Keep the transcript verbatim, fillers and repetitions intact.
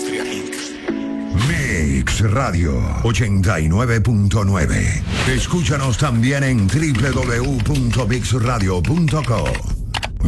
Industria incorporated. Mix Radio ochenta y nueve punto nueve. Escúchanos también en doble u doble u doble u punto mix radio punto com.